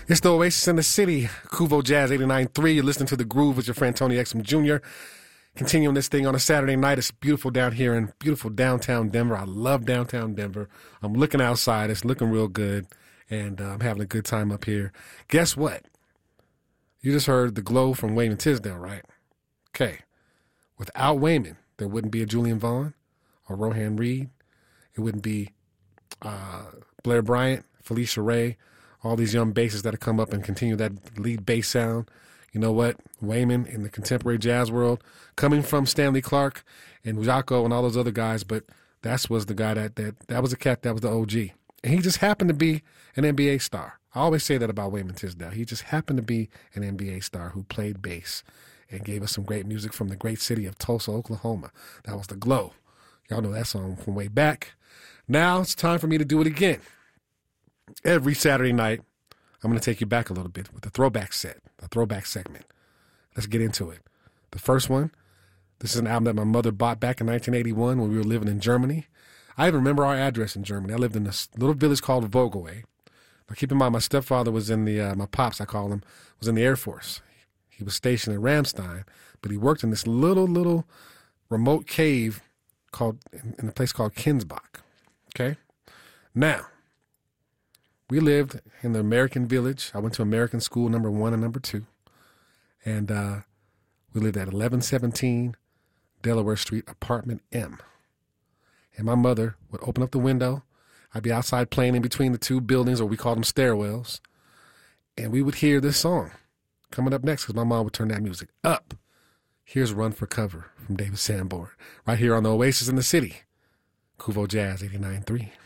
It's the Oasis in the City, Kuvo Jazz 89.3. You're listening to The Groove with your friend Tony Exum Jr. Continuing this thing on a Saturday night. It's beautiful down here in beautiful downtown Denver. I love downtown Denver. I'm looking outside. It's looking real good, and I'm having a good time up here. Guess what? You just heard The Glow from Wayman Tisdale, right? Okay. Without Wayman, there wouldn't be a Julian Vaughn or Rohan Reed. It wouldn't be Blair Bryant, Felicia Ray, all these young bassists that have come up and continue that lead bass sound. You know what? Wayman in the contemporary jazz world, coming from Stanley Clarke and Jaco and all those other guys, but that was the guy that was a cat that was the OG. And he just happened to be an NBA star. I always say that about Wayman Tisdale. He just happened to be an NBA star who played bass and gave us some great music from the great city of Tulsa, Oklahoma. That was The Glow. Y'all know that song from way back. Now it's time for me to do it again. Every Saturday night, I'm going to take you back a little bit with a throwback set, a throwback segment. Let's get into it. The first one, this is an album that my mother bought back in 1981 when we were living in Germany. I even remember our address in Germany. I lived in a little village called Vogelway. Now, keep in mind, my stepfather was in my pops, I call him, was in the Air Force. He was stationed in Ramstein, but he worked in this little remote cave in a place called Kinsbach. Okay? Now, we lived in the American Village. I went to American School number 1 and number 2. And we lived at 1117 Delaware Street, apartment M. And my mother would open up the window. I'd be outside playing in between the two buildings, or we called them stairwells. And we would hear this song coming up next because my mom would turn that music up. Here's Run for Cover from David Sanborn, right here on the Oasis in the City. Kuvo Jazz 89.3.